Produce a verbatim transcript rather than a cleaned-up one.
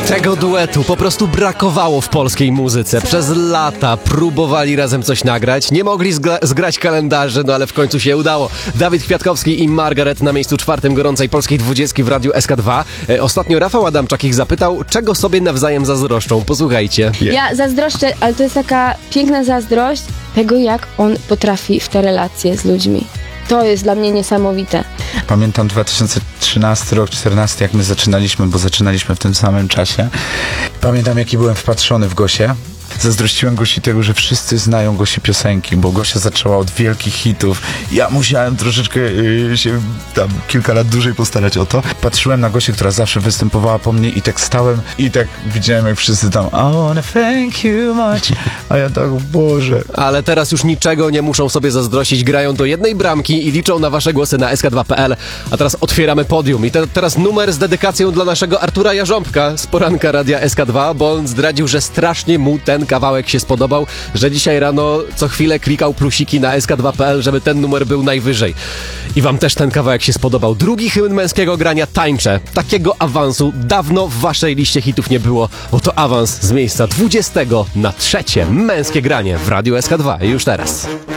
Tego duetu po prostu brakowało w polskiej muzyce. Przez lata próbowali razem coś nagrać, nie mogli zgra- zgrać kalendarzy, no ale w końcu się udało. Dawid Kwiatkowski i Margaret na miejscu czwartym gorącej polskiej dwudziestki w Radiu S K dwa. E, ostatnio Rafał Adamczak ich zapytał, czego sobie nawzajem zazdroszczą. Posłuchajcie. Ja zazdroszczę, ale to jest taka piękna zazdrość tego, jak on potrafi w te relacje z ludźmi. To jest dla mnie niesamowite. Pamiętam dwa tysiące trzynasty rok, czternasty, jak my zaczynaliśmy, bo zaczynaliśmy w tym samym czasie. Pamiętam, jaki byłem wpatrzony w Gosię. Zazdrościłem Gosi tego, że wszyscy znają Gosi piosenki, bo Gosia zaczęła od wielkich hitów. Ja musiałem troszeczkę yy, się tam kilka lat dłużej postarać o to. Patrzyłem na Gosię, która zawsze występowała po mnie i tak stałem i tak widziałem, jak wszyscy tam I wanna thank you much. A ja tak, Boże. Ale teraz już niczego nie muszą sobie zazdrościć. Grają do jednej bramki i liczą na wasze głosy na S K dwa kropka P L. A teraz otwieramy podium. I te, teraz numer z dedykacją dla naszego Artura Jarząbka z poranka Radia S K dwa, bo on zdradził, że strasznie mu ten kawałek się spodobał, że dzisiaj rano co chwilę klikał plusiki na S K dwa kropka P L, żeby ten numer był najwyżej. I wam też ten kawałek się spodobał. Drugi hymn męskiego grania Tańczę. Takiego awansu dawno w waszej liście hitów nie było, bo to awans z miejsca dwudziestego na trzecie męskie granie w Radiu S K dwa. Już teraz.